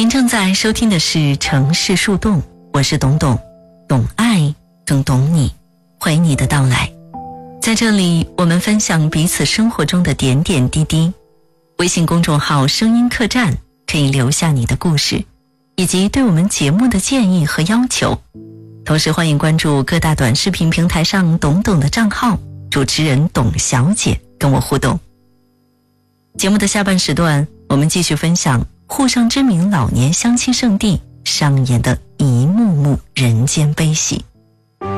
您正在收听的是城市树洞，我是董董，懂爱更懂你，欢迎你的到来。在这里我们分享彼此生活中的点点滴滴。微信公众号声音客栈可以留下你的故事以及对我们节目的建议和要求，同时欢迎关注各大短视频平台上董董的账号，主持人董小姐跟我互动。节目的下半时段，我们继续分享沪上知名老年相亲圣地上演的一幕幕人间悲喜。